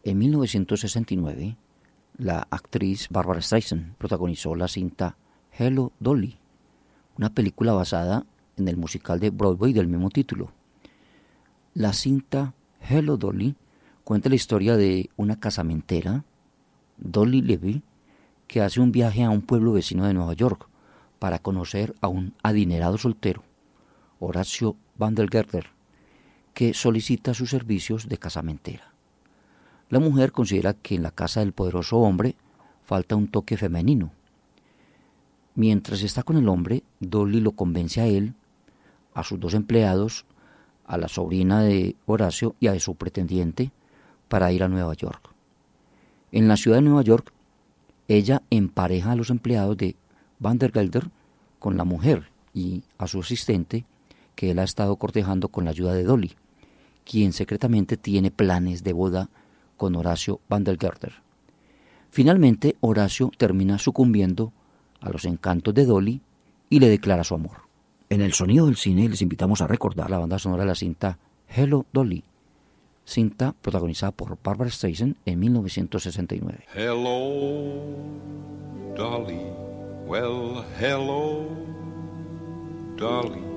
En 1969, la actriz Barbra Streisand protagonizó la cinta Hello, Dolly, una película basada en el musical de Broadway del mismo título. La cinta Hello, Dolly cuenta la historia de una casamentera, Dolly Levy, que hace un viaje a un pueblo vecino de Nueva York para conocer a un adinerado soltero, Horacio Bandelgerder, que solicita sus servicios de casamentera. La mujer considera que en la casa del poderoso hombre falta un toque femenino. Mientras está con el hombre, Dolly lo convence a él, a sus 2 empleados, a la sobrina de Horacio y a su pretendiente para ir a Nueva York. En la ciudad de Nueva York, ella empareja a los empleados de Vandergelder con la mujer y a su asistente que él ha estado cortejando con la ayuda de Dolly, quien secretamente tiene planes de boda con Horacio Vandergelder. Finalmente, Horacio termina sucumbiendo a los encantos de Dolly y le declara su amor. En el sonido del cine les invitamos a recordar la banda sonora de la cinta Hello, Dolly, cinta protagonizada por Barbra Streisand en 1969. Hello, Dolly, well, hello, Dolly.